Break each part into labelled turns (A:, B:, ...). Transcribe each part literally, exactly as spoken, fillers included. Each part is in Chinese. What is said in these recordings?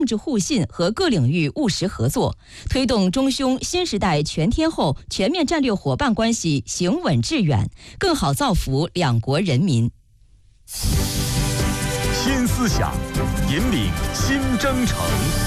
A: 政治互信和各领域务实合作，推动中匈新时代全天候全面战略伙伴关系行稳致远，更好造福两国人民。
B: 新思想，引领新征程。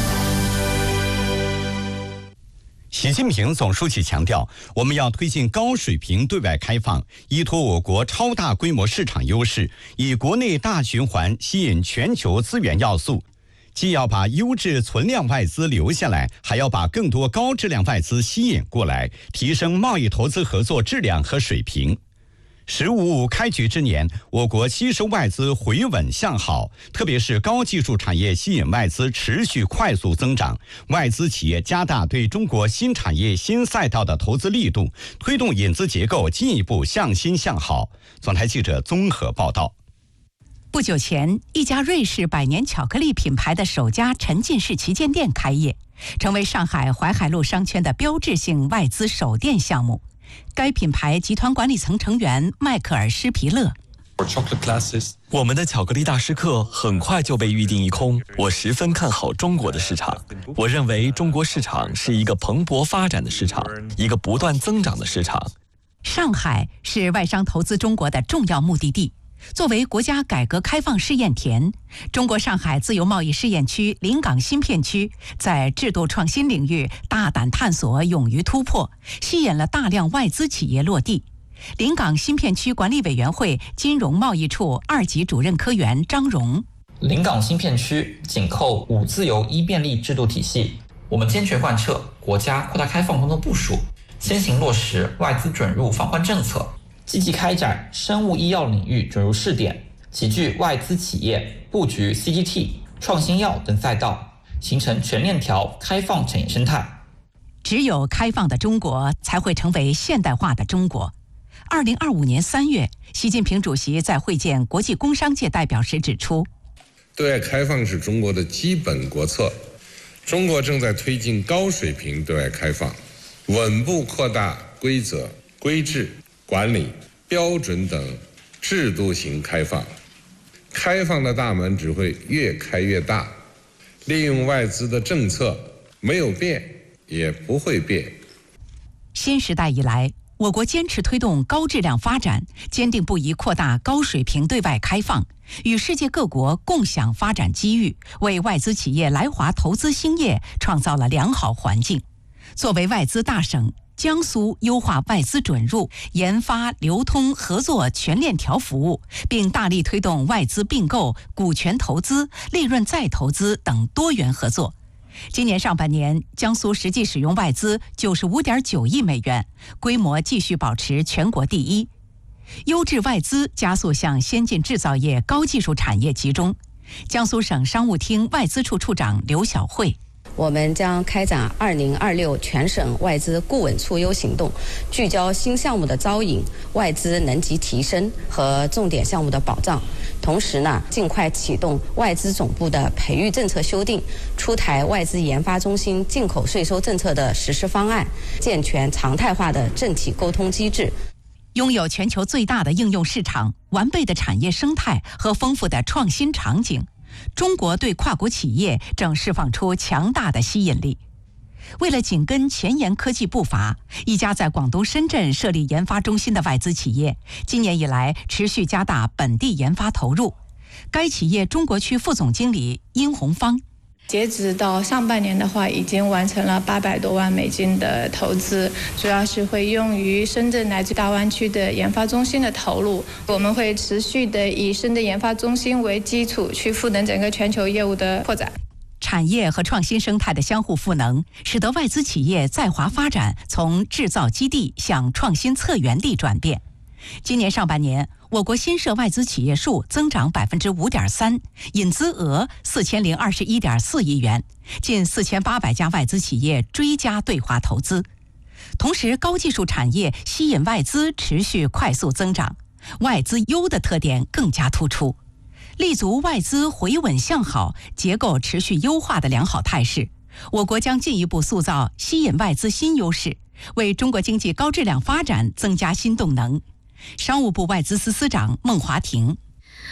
C: 习近平总书记强调，我们要推进高水平对外开放，依托我国超大规模市场优势，以国内大循环吸引全球资源要素，既要把优质存量外资留下来，还要把更多高质量外资吸引过来，提升贸易投资合作质量和水平。十五五开局之年，我国吸收外资回稳向好，特别是高技术产业吸引外资持续快速增长，外资企业加大对中国新产业新赛道的投资力度，推动引资结构进一步向新向好。总台记者综合报道。
D: 不久前，一家瑞士百年巧克力品牌的首家沉浸式旗舰店开业，成为上海淮海路商圈的标志性外资首店项目。该品牌集团管理层成员迈克尔·施皮勒，
E: 我们的巧克力大师课很快就被预定一空。我十分看好中国的市场，我认为中国市场是一个蓬勃发展的市场，一个不断增长的市场。
D: 上海是外商投资中国的重要目的地。作为国家改革开放试验田，中国上海自由贸易试验区临港新片区在制度创新领域大胆探索，勇于突破，吸引了大量外资企业落地。临港新片区管理委员会金融贸易处二级主任科员张荣，
F: 临港新片区紧扣五自由一便利制度体系，我们坚决贯彻国家扩大开放工作部署，先行落实外资准入放宽政策，积极开展生物医药领域准入试点，齐聚外资企业布局 C G T、创新药等赛道，形成全链条开放产业生态。
D: 只有开放的中国，才会成为现代化的中国。二零二五年三月，习近平主席在会见国际工商界代表时指出，
G: 对外开放是中国的基本国策，中国正在推进高水平对外开放，稳步扩大规则、规制、管理、标准等制度型开放，开放的大门只会越开越大，利用外资的政策没有变，也不会变。
D: 新时代以来，我国坚持推动高质量发展，坚定不移扩大高水平对外开放，与世界各国共享发展机遇，为外资企业来华投资兴业创造了良好环境。作为外资大省，江苏优化外资准入、研发、流通、合作全链条服务，并大力推动外资并购、股权投资、利润再投资等多元合作。今年上半年，江苏实际使用外资九十五点九亿美元，规模继续保持全国第一。优质外资加速向先进制造业、高技术产业集中。江苏省商务厅外资处处长刘晓慧，
H: 我们将开展二零二六全省外资固稳促优行动，聚焦新项目的招引、外资能级提升和重点项目的保障。同时呢，尽快启动外资总部的培育政策修订，出台外资研发中心进口税收政策的实施方案，健全常态化的政体沟通机制。
D: 拥有全球最大的应用市场、完备的产业生态和丰富的创新场景，中国对跨国企业正释放出强大的吸引力。为了紧跟前沿科技步伐，一家在广东深圳设立研发中心的外资企业，今年以来持续加大本地研发投入。该企业中国区副总经理殷红芳，
I: 截止到上半年的话，已经完成了八百多万美金的投资，主要是会用于深圳乃至大湾区的研发中心的投入。我们会持续的以深圳研发中心为基础，去赋能整个全球业务的扩展。
D: 产业和创新生态的相互赋能，使得外资企业在华发展从制造基地向创新策源地转变。今年上半年，我国新设外资企业数增长百分之五点三，引资额四千零二十一点四亿元，近四千八百家外资企业追加对华投资。同时，高技术产业吸引外资持续快速增长，外资优的特点更加突出。立足外资回稳向好、结构持续优化的良好态势，我国将进一步塑造吸引外资新优势，为中国经济高质量发展增加新动能。商务部外资司司长孟华婷，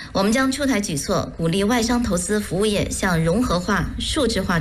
J: 我们将出台举措，鼓励外商投资服务业向融合化、数字化